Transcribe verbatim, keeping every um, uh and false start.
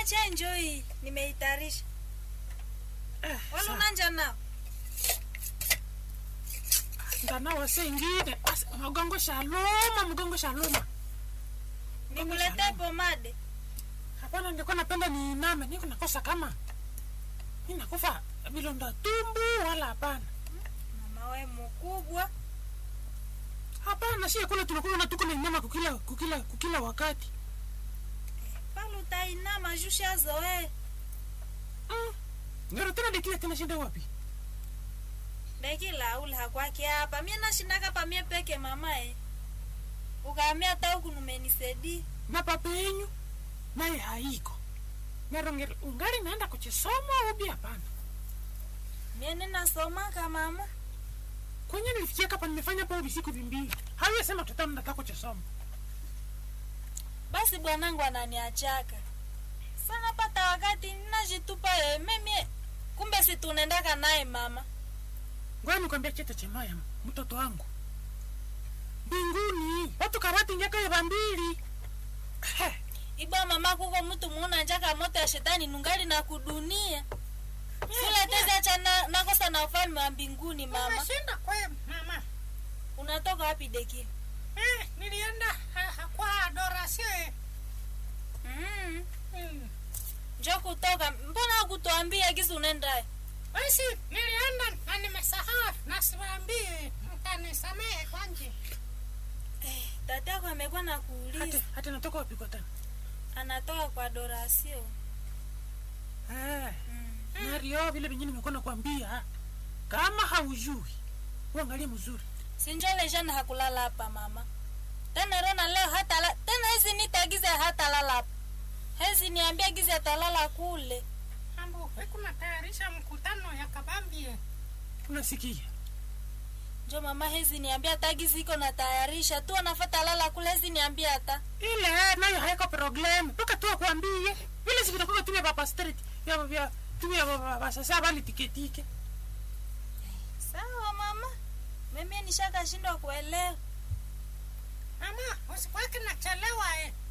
cha enjoy nimeitarisha. Eh, wala unanja nao. Ndana wasengine, mgongo shaloma, mgongo shaloma. Nikulete pomade. Hapana, nilikuwa napenda ni name, niko nakosa kama ninakufa bilonda tumbo wala hapana. Mama wewe mkubwa. Hapana, si kule tunakula na tuko na nyama kukila kukila kukila wakati. Eh, pale utainama jusha zoe. Mm. Ngero tena dekile tena shinda wapi? Dekila ule hakwake hapa. Mimi nashindaka pa mie peke mama eh. Ukaamia hata huku numenisedi. Na papenyu naye haiko. Ngero ngero ungali naenda kuchisoma ubi hapana. Mimi ninasoma kama mama. Kwenye nilifikia hapa nimefanya pa usiku vimbili. Hawe sema tutamu nataka kuchisoma. Basi bwanangu ananiachaka. Sana pata wakati ninajitupa eh, mimi kumbe si tunaendaka naye mama. Ngoja nikwambia chete chemaya mtoto wangu. Mbinguni watu karati ngeka ya bambili. Iba mama kuko mtu muona njaka moto ya shetani nungali na kudunia. Sula teza chana nakosa na ufalme wa mbinguni mama. Unashinda kwa mama. Unatoka wapi Deki? Eh, nilienda ha, ha, kwa adoration. Mm. Mm. Njoo kutoka. Mbona hukutuambia gizu unaenda? Basi nilienda na nimesahau na siwaambie mtanisamehe kwanje. Eh, tatako amekuwa na kuuliza. Hata hata natoka wapi kwa tena? Anatoka kwa adoration. Eh. Mm. Mario vile vingine nimekuwa nakwambia kama haujui uangalie mzuri. Sinjole jana hakulala hapa mama. Tena Rona leo hata la, tena hizi nitagiza hata lala hapa. Hizi niambia giza atalala kule. Ambo, wewe kuna tayarisha mkutano ya kabambie. Unasikia? Njoo mama hizi niambia tagizi iko na tayarisha tu anafuata lala kule hizi niambia hata. Ile nayo haiko problem. Paka tu akwambie. Vile sivitakuwa tumia papa street. Ya ya tumia baba sasa bali tiketike. Sawa mama. Mimi nishaka shindwa kuelewa. Mama, usikwake nachelewa eh.